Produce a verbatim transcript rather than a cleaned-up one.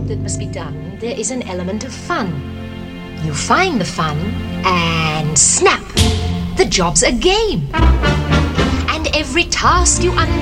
job that must be done, there is an element of fun. You find the fun, and snap! The job's a game. And every task you undertake